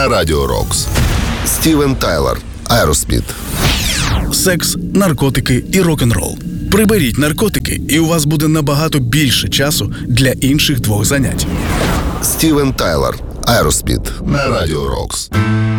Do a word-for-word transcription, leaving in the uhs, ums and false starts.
на Радіо Рокс. Стівен Тайлер, Aerosmith. Секс, наркотики і рок-н-рол. Приберіть наркотики, і у вас буде набагато більше часу для інших двох занять. Стівен Тайлер, Aerosmith на Радіо Рокс.